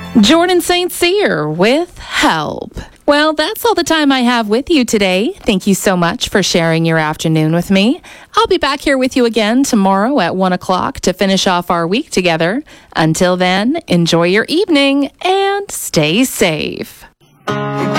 Jordan St. Cyr with Help. Well, that's all the time I have with you today. Thank you so much for sharing your afternoon with me. I'll be back here with you again tomorrow at 1 o'clock to finish off our week together. Until then, enjoy your evening and stay safe.